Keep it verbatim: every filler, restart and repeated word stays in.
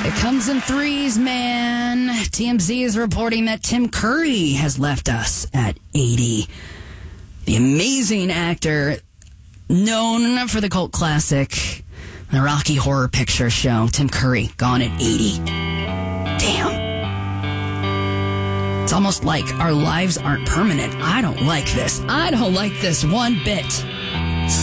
It comes in threes, man. T M Z is reporting that Tim Curry has left us at eighty. The amazing actor known for the cult classic, the Rocky Horror Picture Show, Tim Curry, gone at eighty. Damn. It's almost like our lives aren't permanent. I don't like this. I don't like this one bit.